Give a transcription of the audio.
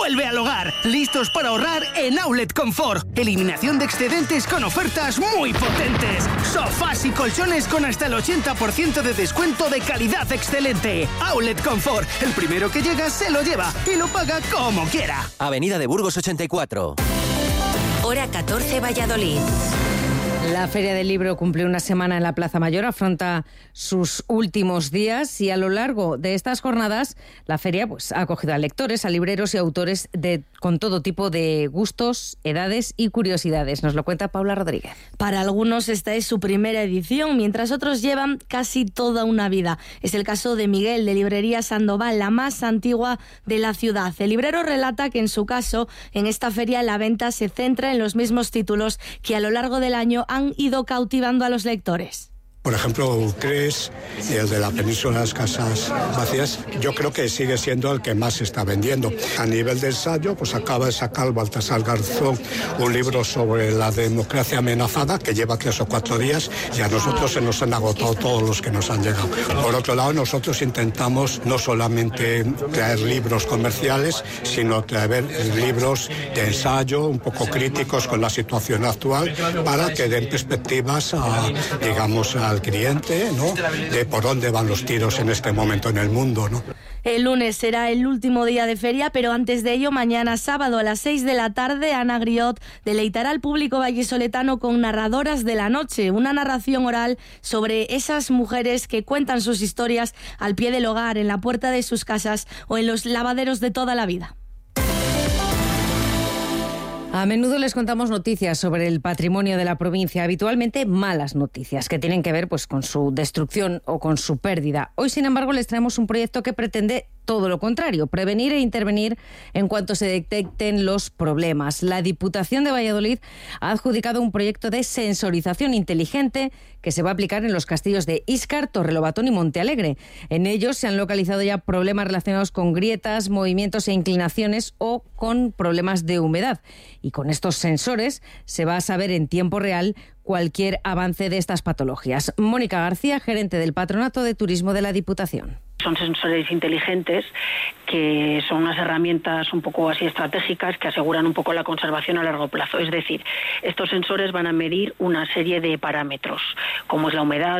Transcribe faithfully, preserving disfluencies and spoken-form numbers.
vuelve al hogar. Listos para ahorrar en Outlet Confort. Eliminación de excedentes con ofertas muy potentes. Sofás y colchones con hasta el ochenta por ciento de descuento de calidad excelente. Outlet Confort. El primero que llega se lo lleva y lo paga como quiera. Avenida de Burgos ochenta y cuatro. Hora catorce, Valladolid. La Feria del Libro cumple una semana en la Plaza Mayor, afronta sus últimos días y a lo largo de estas jornadas la feria pues, ha acogido a lectores, a libreros y autores de, con todo tipo de gustos, edades y curiosidades. Nos lo cuenta Paula Rodríguez. Para algunos esta es su primera edición, mientras otros llevan casi toda una vida. Es el caso de Miguel, de Librería Sandoval, la más antigua de la ciudad. El librero relata que en su caso, en esta feria la venta se centra en los mismos títulos que a lo largo del año han ido cautivando a los lectores. Por ejemplo, Ucrés, el de la Península de las Casas Vacías, yo creo que sigue siendo el que más se está vendiendo. A nivel de ensayo, pues acaba de sacar Baltasar Garzón un libro sobre la democracia amenazada, que lleva tres o cuatro días, y a nosotros se nos han agotado todos los que nos han llegado. Por otro lado, nosotros intentamos no solamente traer libros comerciales, sino traer libros de ensayo, un poco críticos con la situación actual, para que den perspectivas a, digamos, a al cliente, ¿no?, de por dónde van los tiros en este momento en el mundo, ¿no? El lunes será el último día de feria, pero antes de ello, mañana sábado a las seis de la tarde, Ana Griot deleitará al público vallisoletano con narradoras de la noche, una narración oral sobre esas mujeres que cuentan sus historias al pie del hogar, en la puerta de sus casas o en los lavaderos de toda la vida. A menudo les contamos noticias sobre el patrimonio de la provincia, habitualmente malas noticias que tienen que ver pues, con su destrucción o con su pérdida. Hoy, sin embargo, les traemos un proyecto que pretende todo lo contrario, prevenir e intervenir en cuanto se detecten los problemas. La Diputación de Valladolid ha adjudicado un proyecto de sensorización inteligente que se va a aplicar en los castillos de Íscar, Torrelobatón y Montealegre. En ellos se han localizado ya problemas relacionados con grietas, movimientos e inclinaciones o con problemas de humedad. Y con estos sensores se va a saber en tiempo real cualquier avance de estas patologías. Mónica García, gerente del Patronato de Turismo de la Diputación. Son sensores inteligentes que son unas herramientas un poco así estratégicas que aseguran un poco la conservación a largo plazo. Es decir, estos sensores van a medir una serie de parámetros, como es la humedad,